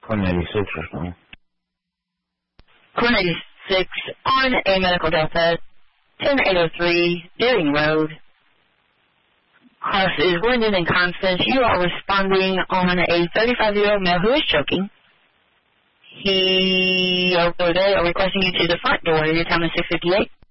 496 or something. 496 on a medical delta, 10803 Deering Road. House is Glendon and Constance. You are responding on a 35-year-old male who is choking. They are requesting you to the front door. Your time is 6:58.